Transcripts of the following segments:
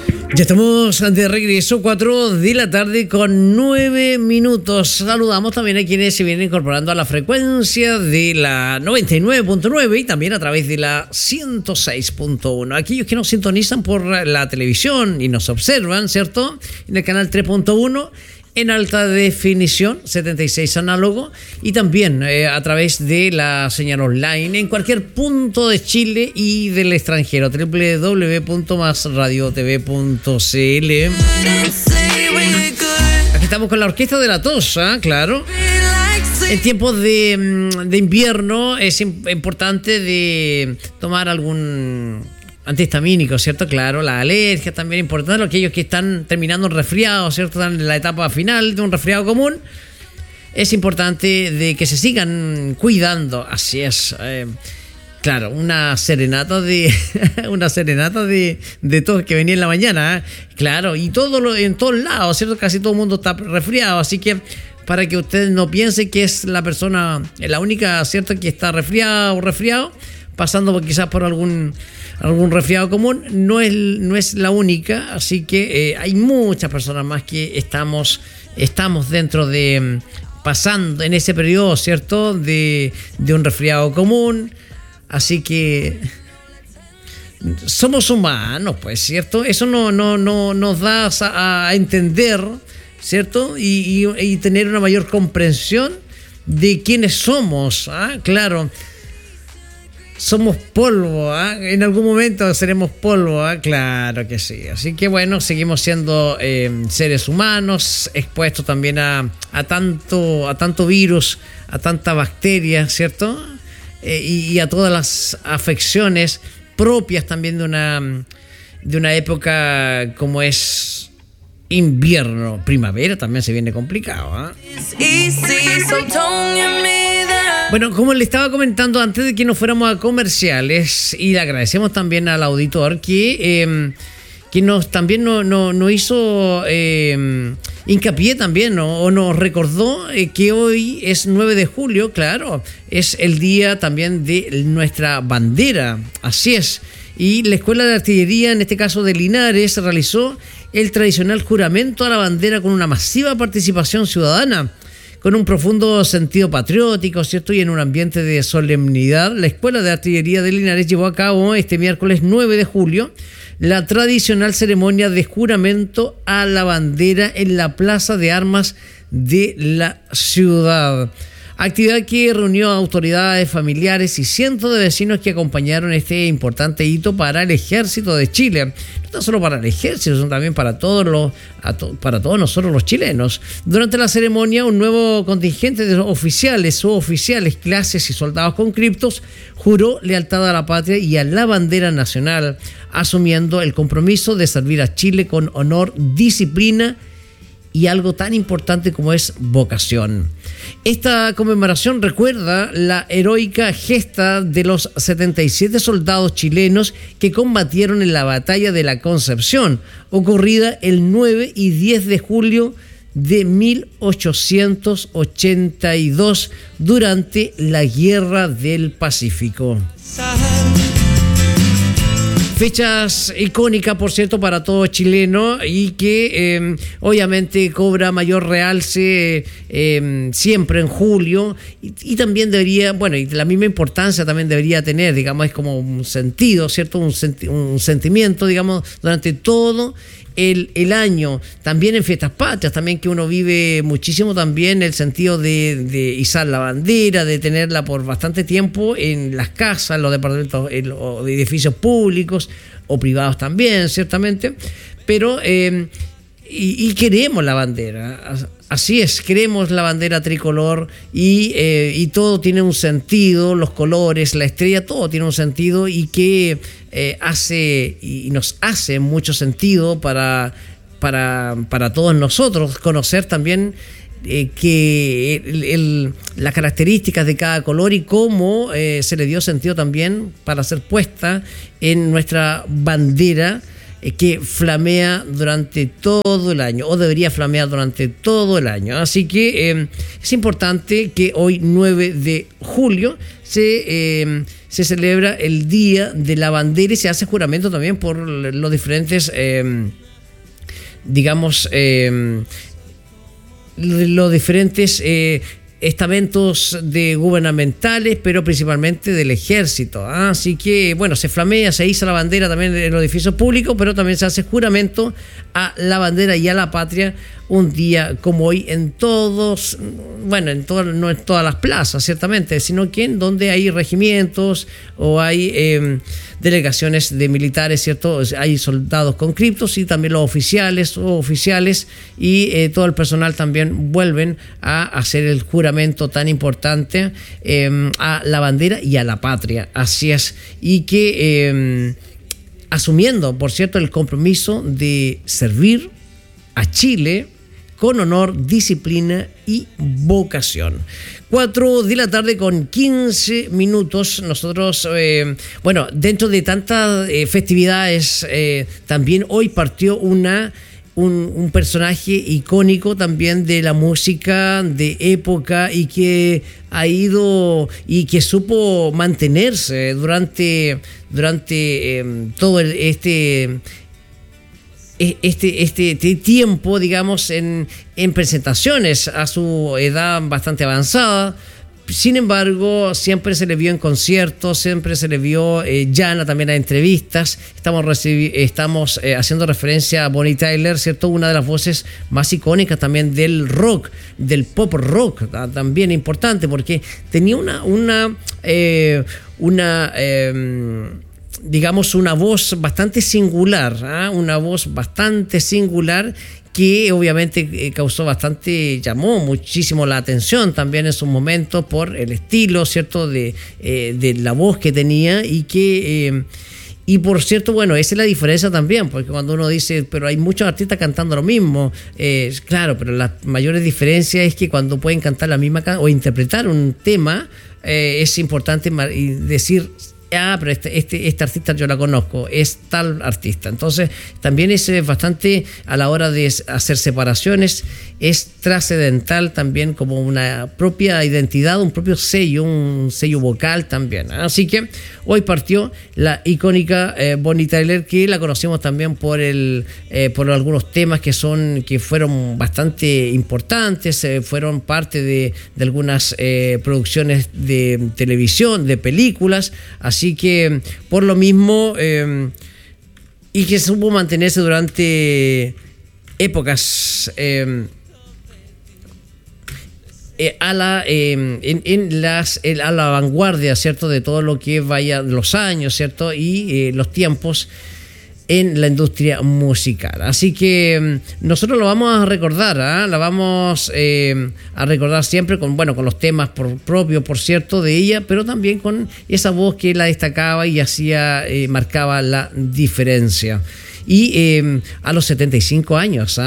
Ya estamos de regreso, 4 de la tarde con 9 minutos. Saludamos también a quienes se vienen incorporando a la frecuencia de la 99.9 y también a través de la 106.1. Aquellos que nos sintonizan por la televisión y nos observan, ¿cierto? En el canal 3.1. En alta definición, 76 análogo, y también a través de la señal online en cualquier punto de Chile y del extranjero, www.masradiotv.cl. Aquí estamos con la Orquesta de la Tos, claro. En tiempos de invierno es importante de tomar algún antihistamínico, ¿cierto? Claro, la alergia también es importante. Aquellos que están terminando un resfriado, ¿cierto? Están en la etapa final de un resfriado común. Es importante de que se sigan cuidando. Así es. Claro, una serenata de tos que venía en la mañana. Claro, y en todos lados, ¿cierto? Casi todo el mundo está resfriado. Así que para que usted no piense que es la persona, la única, ¿cierto?, que está resfriado, pasando quizás por algún resfriado común, no es la única, así que hay muchas personas más que estamos dentro de pasando en ese periodo, ¿cierto?, de un resfriado común, así que somos humanos, pues, ¿cierto? Eso no nos da a entender, ¿cierto? Y tener una mayor comprensión de quiénes somos, claro. Somos polvo, en algún momento seremos polvo, claro que sí. Así que bueno, seguimos siendo seres humanos, expuestos también a tanto virus, a tanta bacteria, ¿cierto? Y a todas las afecciones propias también de una época como es invierno. Primavera también se viene complicado, Bueno, como le estaba comentando antes de que nos fuéramos a comerciales, y le agradecemos también al auditor que también nos hizo hincapié también, ¿no? O nos recordó que hoy es 9 de julio, claro, es el día también de nuestra bandera, así es. Y la Escuela de Artillería, en este caso de Linares, realizó el tradicional juramento a la bandera con una masiva participación ciudadana. Con un profundo sentido patriótico, ¿cierto? Y en un ambiente de solemnidad, la Escuela de Artillería de Linares llevó a cabo este miércoles 9 de julio la tradicional ceremonia de juramento a la bandera en la Plaza de Armas de la ciudad. Actividad que reunió a autoridades, familiares y cientos de vecinos que acompañaron este importante hito para el Ejército de Chile. No tan solo para el Ejército, sino también para todos nosotros los chilenos. Durante la ceremonia, un nuevo contingente de oficiales, suboficiales, clases y soldados conscriptos juró lealtad a la patria y a la bandera nacional, asumiendo el compromiso de servir a Chile con honor, disciplina y algo tan importante como es vocación. Esta conmemoración recuerda la heroica gesta de los 77 soldados chilenos que combatieron en la batalla de la Concepción, ocurrida el 9 y 10 de julio de 1882 durante la Guerra del Pacífico. Fechas icónicas, por cierto, para todo chileno y que obviamente cobra mayor realce siempre en julio y también debería, bueno, y la misma importancia también debería tener, digamos, es como un sentido, ¿cierto? Un sentimiento, digamos, durante todo el año, también en fiestas patrias, también que uno vive muchísimo también el sentido de izar la bandera, de tenerla por bastante tiempo en las casas, en los departamentos, en los edificios públicos o privados también, ciertamente, pero y queremos la bandera, así es, queremos la bandera tricolor y todo tiene un sentido, los colores, la estrella, todo tiene un sentido y que nos hace mucho sentido para todos nosotros conocer también que las características de cada color y cómo se le dio sentido también para ser puesta en nuestra bandera que flamea durante todo el año, o debería flamear durante todo el año. Así que es importante que hoy, 9 de julio, se celebra el Día de la Bandera y se hace juramento también por los diferentes, los diferentes estamentos gubernamentales, pero principalmente del ejército. Así que, bueno, se flamea, se iza la bandera también en los edificios públicos, pero también se hace juramento a la bandera y a la patria un día como hoy en todos, bueno, no en todas las plazas, ciertamente, sino que en donde hay regimientos o hay delegaciones de militares, ¿cierto? Hay soldados conscriptos y también los oficiales y todo el personal también vuelven a hacer el juramento tan importante a la bandera y a la patria. Así es. Y que asumiendo, por cierto, el compromiso de servir a Chile con honor, disciplina y vocación. 4 de la tarde con 15 minutos. Nosotros, dentro de tantas festividades, también hoy partió un personaje icónico también de la música de época y que ha ido y que supo mantenerse durante todo este tiempo, digamos, en presentaciones a su edad bastante avanzada. Sin embargo, siempre se le vio en conciertos, siempre se le vio llana también a entrevistas. Estamos haciendo referencia a Bonnie Tyler, ¿cierto? Una de las voces más icónicas también del rock, del pop rock, también importante, porque tenía una voz bastante singular, una voz bastante singular que obviamente llamó muchísimo la atención también en sus momentos por el estilo, ¿cierto?, de la voz que tenía y por cierto, bueno, esa es la diferencia también, porque cuando uno dice, pero hay muchos artistas cantando lo mismo, claro, pero la mayor diferencia es que cuando pueden cantar la misma o interpretar un tema, es importante decir, pero este artista yo la conozco, es tal artista. Entonces también es bastante, a la hora de hacer separaciones, es trascendental también como una propia identidad, un propio sello, un sello vocal también. Así que hoy partió la icónica Bonnie Tyler, que la conocemos también por algunos temas que fueron bastante importantes, fueron parte de algunas producciones de televisión, de películas. Así que por lo mismo y que supo mantenerse durante épocas a la vanguardia, ¿cierto?, de todo lo que vaya los años, ¿cierto?, y los tiempos en la industria musical. Así que nosotros lo vamos a recordar, la vamos a recordar siempre con los temas propios, por cierto, de ella, pero también con esa voz que la destacaba y marcaba la diferencia. Y a los 75 años,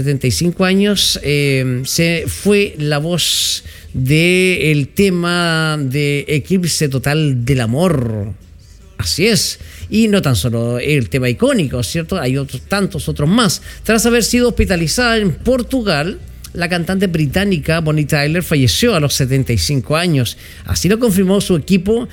se fue la voz del tema de Eclipse Total del Amor. Así es. Y no tan solo el tema icónico, ¿cierto? Hay tantos otros más. Tras haber sido hospitalizada en Portugal, la cantante británica Bonnie Tyler falleció a los 75 años. Así lo confirmó su equipo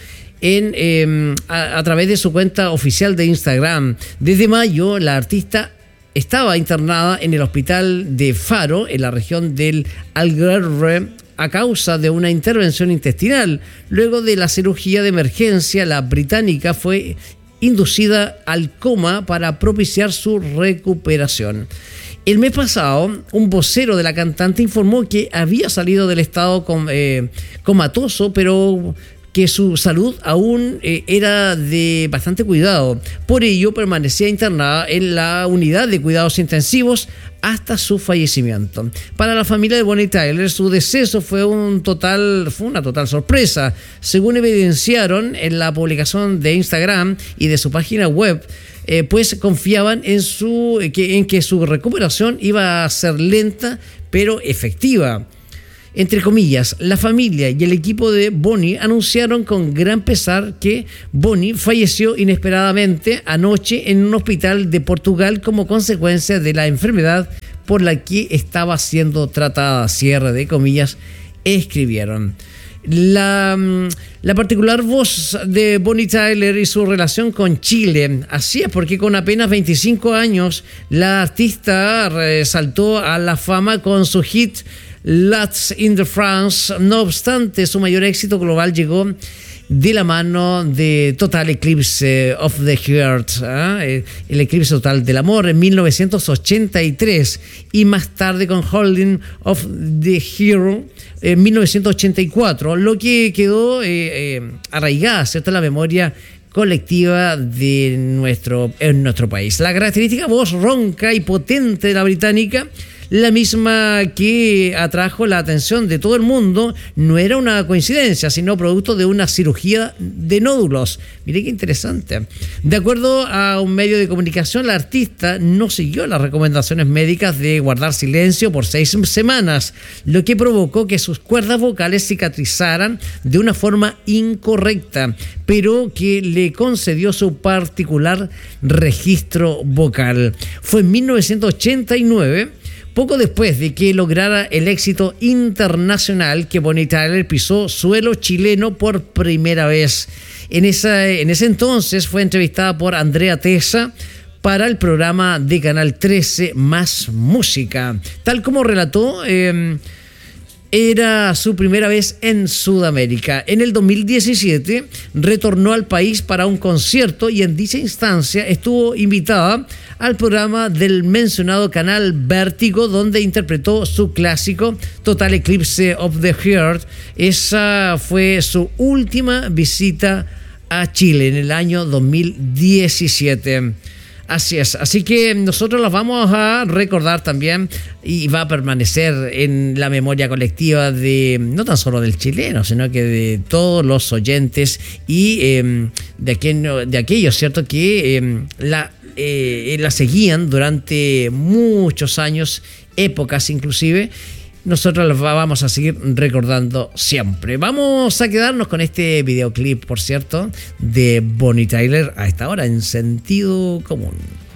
a través de su cuenta oficial de Instagram. Desde mayo, la artista estaba internada en el hospital de Faro, en la región del Algarve, a causa de una intervención intestinal. Luego de la cirugía de emergencia, la británica fue inducida al coma para propiciar su recuperación. El mes pasado, un vocero de la cantante informó que había salido del estado comatoso, pero que su salud aún era de bastante cuidado. Por ello, permanecía internada en la unidad de cuidados intensivos hasta su fallecimiento. Para la familia de Bonnie Tyler, su deceso fue una total sorpresa. Según evidenciaron en la publicación de Instagram y de su página web, pues confiaban en que su recuperación iba a ser lenta pero efectiva. Entre comillas, la familia y el equipo de Bonnie anunciaron con gran pesar que Bonnie falleció inesperadamente anoche en un hospital de Portugal como consecuencia de la enfermedad por la que estaba siendo tratada, cierre de comillas, escribieron. La particular voz de Bonnie Tyler y su relación con Chile. Así es, porque con apenas 25 años la artista saltó a la fama con su hit Lots in the France. No obstante, su mayor éxito global llegó de la mano de Total Eclipse of the Heart, el eclipse total del amor, en 1983, y más tarde con Holding of the Hero en 1984, lo que quedó arraigada, ¿cierto?, en la memoria colectiva de nuestro país. La característica voz ronca y potente de la británica, la misma que atrajo la atención de todo el mundo, no era una coincidencia, sino producto de una cirugía de nódulos. Mire qué interesante. De acuerdo a un medio de comunicación, la artista no siguió las recomendaciones médicas de guardar silencio por 6 semanas, lo que provocó que sus cuerdas vocales cicatrizaran de una forma incorrecta, pero que le concedió su particular registro vocal. Fue en 1989, poco después de que lograra el éxito internacional, que Bonnie Tyler pisó suelo chileno por primera vez. En ese entonces fue entrevistada por Andrea Tesa para el programa de Canal 13 Más Música. Tal como relató, era su primera vez en Sudamérica. En el 2017 retornó al país para un concierto y en dicha instancia estuvo invitada al programa del mencionado canal Vértigo, donde interpretó su clásico Total Eclipse of the Heart. Esa fue su última visita a Chile en el año 2017. Así es, así que nosotros las vamos a recordar también y va a permanecer en la memoria colectiva de no tan solo del chileno, sino que de todos los oyentes y de aquellos, ¿cierto?, que la seguían durante muchos años, épocas inclusive. Nosotros los vamos a seguir recordando siempre. Vamos a quedarnos con este videoclip, por cierto, de Bonnie Tyler a esta hora en Sentido Común.